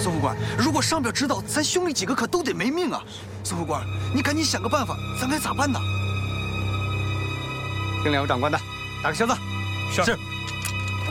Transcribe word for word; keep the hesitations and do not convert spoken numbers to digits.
孙副官，如果上边知道，咱兄弟几个可都得没命啊！孙副官，你赶紧想个办法，咱该咋办呢？ 听两位长官的，打个箱子。 是。